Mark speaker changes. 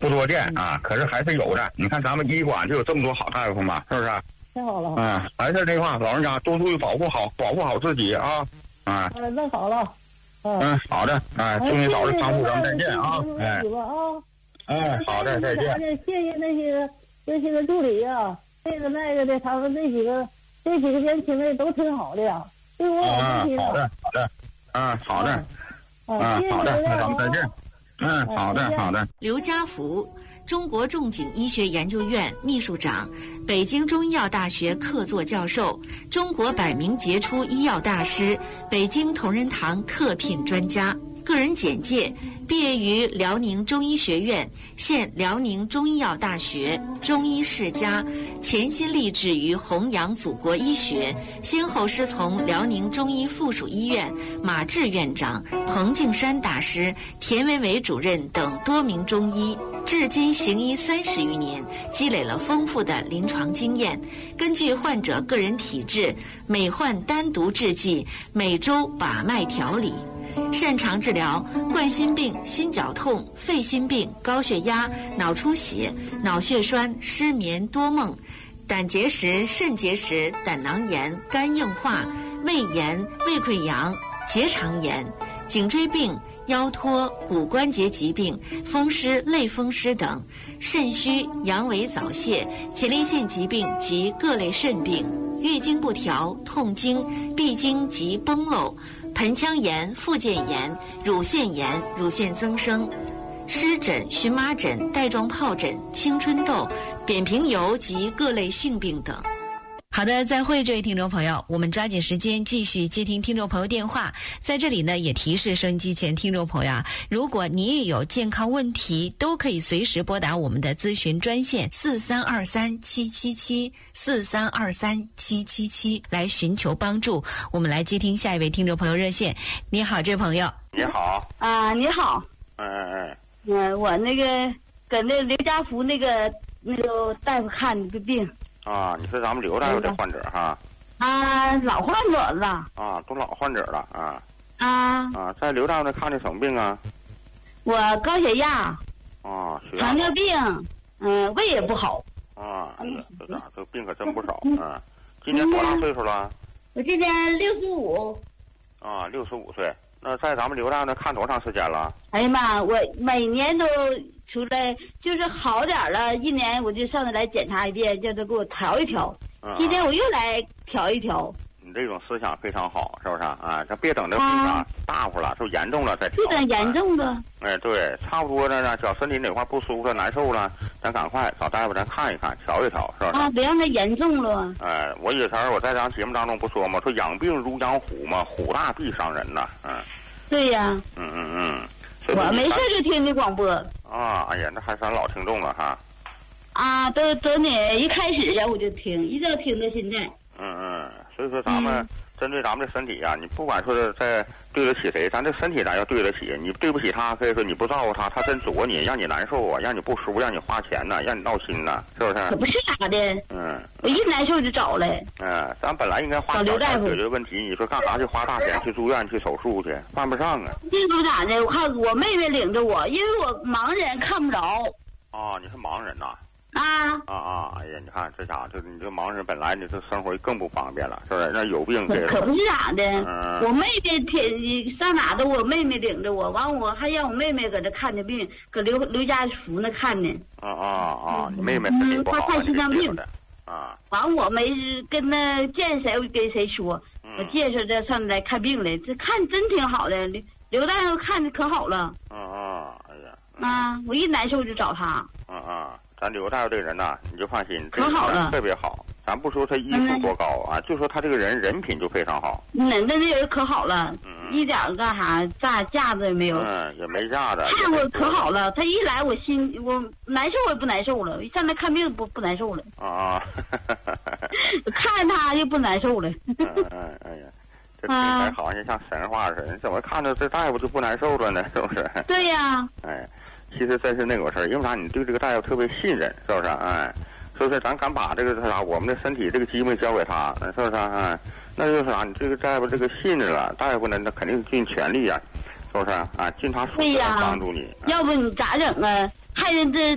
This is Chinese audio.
Speaker 1: 不多见啊，可是还是有的。你看咱们医馆就有这么多好大夫嘛，是不是？
Speaker 2: 太好了。
Speaker 1: 还是这话，老人家多注意保护好自己啊。
Speaker 2: 那好了。
Speaker 1: 好的。祝你早日康复，咱们再见啊。好的，再见。
Speaker 2: 谢谢那些个助理呀，这个那个的，他们这几个年轻的都挺好的呀，对我好贴心。
Speaker 1: 好的。好的，那咱们再见。好的。
Speaker 3: 刘家福，中国仲景医学研究院秘书长，北京中医药大学客座教授，中国百名杰出医药大师，北京同仁堂特聘专家。个人简介：毕业于辽宁中医学院，现辽宁中医药大学中医世家，潜心立志于弘扬祖国医学，先后师从辽宁中医附属医院马志院长、彭敬山大师、田维伟主任等多名中医，至今行医30余年，积累了丰富的临床经验。根据患者个人体质，每患单独制剂，每周把脉调理。擅长治疗冠心病、心绞痛、肺心病、高血压、脑出血、脑血栓、失眠、多梦、胆结石、肾结石、胆囊炎、肝硬化、胃炎、胃溃疡、结肠炎、颈椎病、腰托、骨关节疾病、风湿、类风湿等，肾虚、阳痿早泄、前列腺疾病及各类肾病、月经不调、痛经、闭经及崩漏、盆腔炎、附件炎、乳腺炎、乳腺增生、湿疹、荨麻疹、带状疱疹、青春痘、扁平疣及各类性病等。好的，再会，这位听众朋友，我们抓紧时间继续接听听众朋友电话。在这里呢，也提示收音机前听众朋友啊，如果你也有健康问题，都可以随时拨打我们的咨询专线4323777743237777来寻求帮助。我们来接听下一位听众朋友热线。你好，这位朋友。
Speaker 1: 你好。
Speaker 2: 你好。我那个搁那刘家福那个大夫看的病。
Speaker 1: 你是咱们刘大夫的患者哈？
Speaker 2: 老患者了。
Speaker 1: 都老患者了在刘大夫那看的什么病啊？
Speaker 2: 我高血压。糖尿病。胃也不好。
Speaker 1: 这病可真不少。今年多大岁数了？
Speaker 2: 我今年65。
Speaker 1: 65岁。那在咱们刘大夫那看多长时间了？
Speaker 2: 哎呀妈，我每年都出来，就是好点了，1年我就上那来检查一遍，叫他给我调一调。今天我又来调一调。
Speaker 1: 你这种思想非常好，是不是这别等着病大乎了，就严重了再调。
Speaker 2: 就等严重的。
Speaker 1: 对，差不多了，只要身体哪块不舒服、难受了，咱赶快找大夫咱看一看，调一调，是不是？
Speaker 2: 别让它严重了。
Speaker 1: 我有时候我在咱节目当中不说吗？说养病如养虎嘛，虎大必伤人呐。
Speaker 2: 对呀。我没事就听你广播。
Speaker 1: 哎呀，那还是咱老听众了哈。
Speaker 2: 都你一开始我就听，一直听到现在。
Speaker 1: 所以说咱们针对咱们的身体你不管说是在对得起谁，咱这身体咱要对得起。你对不起他，可以说你不照顾他，他真啄你，让你难受让你不舒服，让你花钱让你闹心是不是？
Speaker 2: 可不是咋的。我一难受就找来。
Speaker 1: 咱本来应该花小钱解决问题，你说干啥去花大钱去住院去手术去，犯不上
Speaker 2: 这不咋的，我看我妹妹领着我，因为我盲人看不着。
Speaker 1: 你是盲人呐？哎呀，你看这家伙，你这盲人本来你这生活更不方便了，是不是？那有病
Speaker 2: 可不是咋的。我妹妹上哪都我妹妹领着我，完我还让我妹妹搁这看的病，搁刘家福那看呢。
Speaker 1: 你妹妹身体不好，
Speaker 2: 她看心脏病
Speaker 1: 的。
Speaker 2: 完我没跟那见谁我跟谁说，我介绍这上来看病来，这看真挺好的，刘大夫看的可好了。
Speaker 1: 哎呀。
Speaker 2: 我一难受就找他。
Speaker 1: 咱刘大夫这个人呐，你就放心，
Speaker 2: 可好了，
Speaker 1: 特别好。咱不说他医术多高就说他这个人品就非常好。
Speaker 2: 那人可好了，一点干啥架子也没有。
Speaker 1: 也没架子。
Speaker 2: 看我可好了，他一来我难受我也不难受了，一上来看病不难受了。看他就不难受了。
Speaker 1: 哎呀，这听起来好像神话似的，你怎么看着这大夫就不难受了呢？是不是？
Speaker 2: 对呀。
Speaker 1: 其实真是那个事儿，因为啥？你对这个大夫特别信任，是不是？所以说咱敢把这个我们的身体这个机会交给他，是不是？那就是啥？你这个大夫这个信任了，大夫呢，那肯定尽全力是不是？尽他所能帮助你。
Speaker 2: 要不你咋整啊？还人这